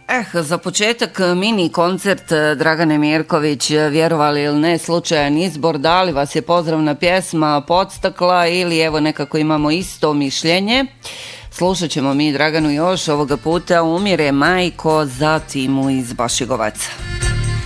Za početak mini koncert Dragane Mirković, vjerovali ili ne, slučajan izbor, da li vas je pozdravna pjesma podstakla ili evo nekako imamo isto mišljenje. Slušat ćemo mi Draganu još ovoga puta Umire majko za Timu iz Bašigovaca.